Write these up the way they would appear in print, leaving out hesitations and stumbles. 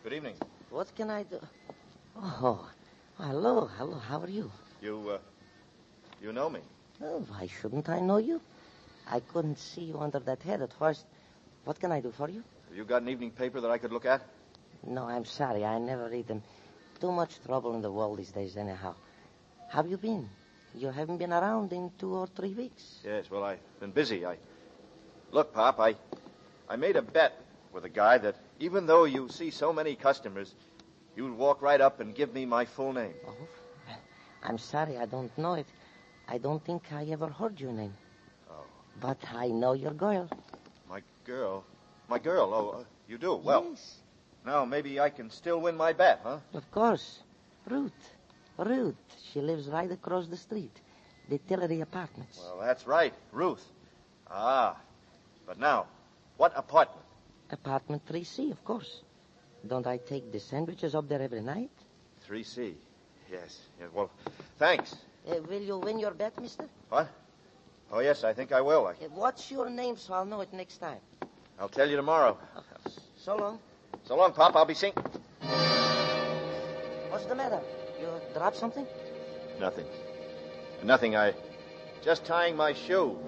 Good evening. What can I do? Oh, hello. How are you? You know me. Oh, why shouldn't I know you? I couldn't see you under that head at first. What can I do for you? Have you got an evening paper that I could look at? No, I'm sorry. I never read them. Too much trouble in the world these days, anyhow. How have you been? You haven't been around in 2 or 3 weeks. Yes, well, I've been busy. Look, Pop, I made a bet with a guy that even though you see so many customers, you'd walk right up and give me my full name. Oh, I'm sorry. I don't know it. I don't think I ever heard your name. Oh. But I know your girl. My girl? My girl? Oh, you do? Well, yes. Now maybe I can still win my bet, huh? Of course. Ruth. She lives right across the street. The Tillery Apartments. Well, that's right. Ruth. Ah. But now, what apartment? Apartment 3C, of course. Don't I take the sandwiches up there every night? 3C. Yes. Well, thanks. Will you win your bet, mister? What? Oh, yes, I think I will. What's your name so I'll know it next time? I'll tell you tomorrow. So long. So long, Pop. I'll be seeing... What's the matter? You dropped something? Nothing. Just tying my shoe.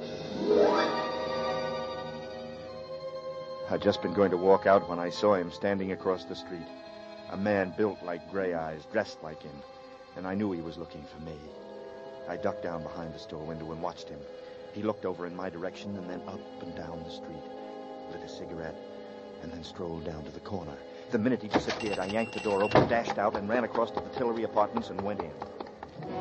I'd just been going to walk out when I saw him standing across the street. A man built like Gray Eyes, dressed like him. And I knew he was looking for me. I ducked down behind the store window and watched him. He looked over in my direction and then up and down the street, lit a cigarette, and then strolled down to the corner. The minute he disappeared, I yanked the door open, dashed out, and ran across to the Tillery Apartments and went in.